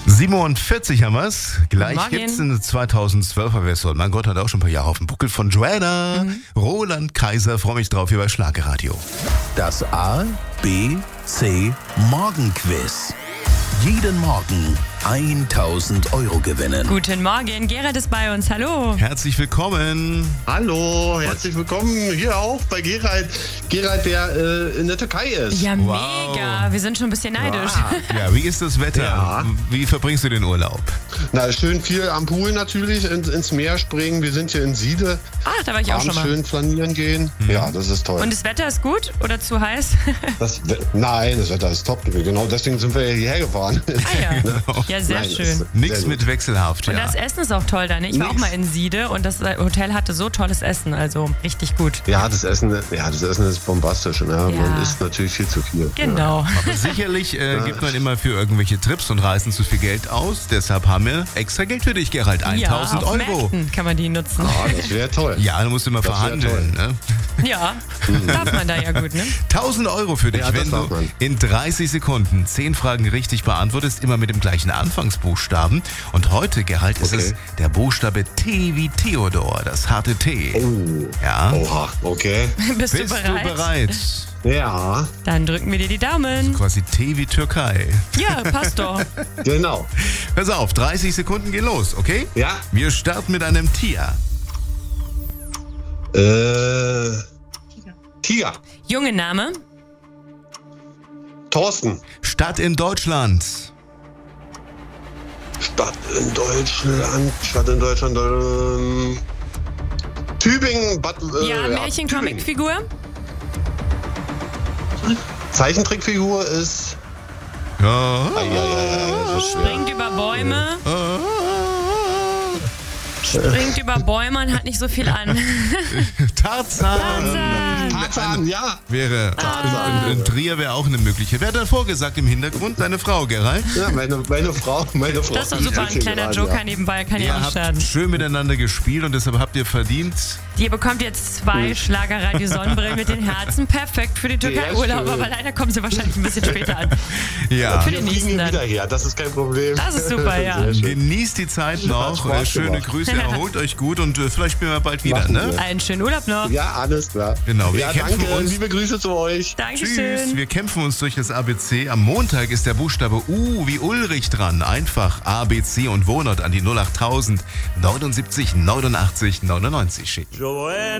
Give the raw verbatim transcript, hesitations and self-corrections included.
siebenundvierzig haben wir's. Gleich Morgen. gibt's eine zweitausendzwölfer Version. Mein Gott, hat auch schon ein paar Jahre auf dem Buckel von Joanna. Mhm. Roland Kaiser, freue mich drauf hier bei Schlagerradio. Das A, B, C Morgenquiz. Jeden Morgen tausend Euro gewinnen. Guten Morgen, Gerald ist bei uns. Hallo. Herzlich willkommen. Hallo, herzlich willkommen hier auch bei Gerald. Gerald, der äh, in der Türkei ist. Ja, Wow. mega. Wir sind schon ein bisschen neidisch. Ja, wie ist das Wetter? Ja. Wie verbringst du den Urlaub? Na, schön viel am Pool natürlich, ins, ins Meer springen. Wir sind hier in Siede. Ach, da war ich auch schon Abends mal. schön flanieren gehen. Mhm. Ja, das ist toll. Und das Wetter ist gut oder zu heiß? das, nein, das Wetter ist top. Genau deswegen sind wir hierher gefahren. Ah ja. Ja, sehr Nein, schön. ist Nichts sehr mit gut. wechselhaft, Und ja. das Essen ist auch toll da, ne? Ich war Nix. auch mal in Siede und das Hotel hatte so tolles Essen, also richtig gut. Ja, das Essen, ja, das Essen ist bombastisch. Ne? Ja. Man isst natürlich viel zu viel. Genau. Aber sicherlich äh, gibt man immer für irgendwelche Trips und Reisen zu viel Geld aus. Deshalb haben wir extra Geld für dich, Gerald. tausend ja, auf Euro. Märkten kann man die nutzen. Ah, das wäre toll. Ja, du musst immer Das wär verhandeln. Ne? Ja, darf man da ja gut, ne? tausend Euro für dich, Ja, das wenn darf du man. in dreißig Sekunden zehn Fragen richtig beantwortest, immer mit dem gleichen Anfangsbuchstaben. Und heute, Gerald, ist Okay. es der Buchstabe T wie Theodor, das harte T. Oh. Ja. Oha, okay. Bist, Bist du bereit? du bereit? Ja, Dann drücken wir dir die Daumen. Quasi T wie Türkei. Ja, passt doch. genau. Pass auf, dreißig Sekunden gehen los, okay? Ja. Wir starten mit einem Tier. Äh, Tiger. Junge Name. Thorsten. Stadt in Deutschland. Stadt in Deutschland. Stadt in Deutschland. Ähm, Tübingen. Bad, äh, Ja, Märchen-Comic-Figur. Zeichentrickfigur ist. Ja. Ai, ai, ai, ai, das ist schwer. Springt über Bäume. Springt über Bäume und hat nicht so viel an. Tarzan. Tarzan. Tarzan, ja. Wäre ein, ein Trier wäre auch eine Möglichkeit. Wer hat dann vorgesagt im Hintergrund? Deine Frau, Gerald? Ja, meine, meine Frau, meine Frau. Das ist doch super, ein kleiner Joker nebenbei, kann ja Ihr auch nicht habt schaden. schön miteinander gespielt und deshalb habt ihr verdient. Ihr bekommt jetzt zwei Schlagerradio-Sonnenbrillen mit den Herzen. Perfekt für die Türkei-Urlaub, schön. aber leider kommen sie wahrscheinlich ein bisschen später an. Ja. Für Wir den fliegen nächsten hier wieder dann. her, das ist kein Problem. Das ist super, ja. Sehr schön. Genießt die Zeit noch. Spaß Äh, Schöne gemacht. Grüße, erholt euch gut und äh, vielleicht spielen wir bald wieder, Machen ne? wir. Einen schönen Urlaub noch. Ja, alles klar. Genau, wir Ja, kämpfen danke. uns. Liebe Grüße zu euch. Tschüss, Dankeschön. wir kämpfen uns durch das A B C. Am Montag ist der Buchstabe U wie Ulrich dran. Einfach A B C und Wohnort an die null acht null null neunundsiebzig neunundachtzig neunundneunzig schicken. Joanna.